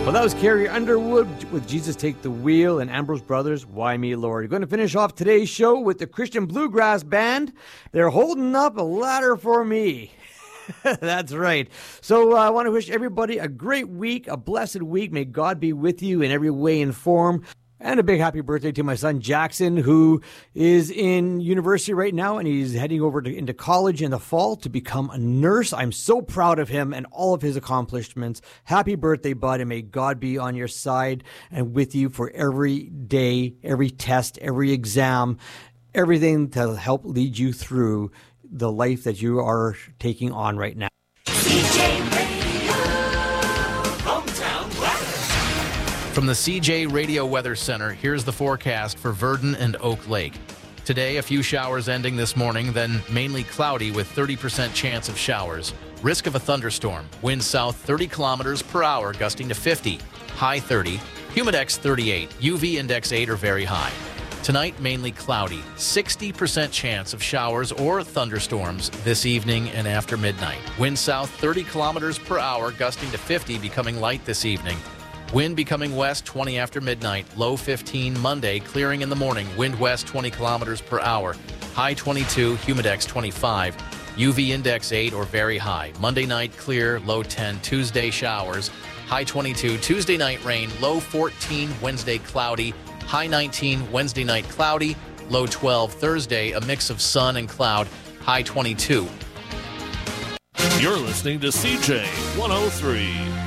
Well, that was Carrie Underwood with Jesus Take the Wheel and Ambrose Brothers, Why Me, Lord. We're going to finish off today's show with the Christian Bluegrass Band. They're holding up a ladder for me. That's right. So I want to wish everybody a great week, a blessed week. May God be with you in every way and form. And a big happy birthday to my son, Jackson, who is in university right now, and he's heading over into college in the fall to become a nurse. I'm so proud of him and all of his accomplishments. Happy birthday, bud, and may God be on your side and with you for every day, every test, every exam, everything to help lead you through the life that you are taking on right now. From the CJ Radio Weather Center, here's the forecast for Verdon and Oak Lake. Today, a few showers ending this morning, then mainly cloudy with 30% chance of showers. Risk of a thunderstorm. Wind south 30 kilometers per hour, gusting to 50. High 30. Humidex 38. UV index 8 or very high. Tonight, mainly cloudy. 60% chance of showers or thunderstorms this evening and after midnight. Wind south 30 kilometers per hour, gusting to 50, becoming light this evening. Wind becoming west 20 after midnight, low 15 Monday, clearing in the morning, wind west 20 kilometers per hour, high 22, humidex 25, UV index 8 or very high. Monday night clear, low 10, Tuesday showers, high 22, Tuesday night rain, low 14, Wednesday cloudy, high 19, Wednesday night cloudy, low 12, Thursday a mix of sun and cloud, high 22. You're listening to CJ 103.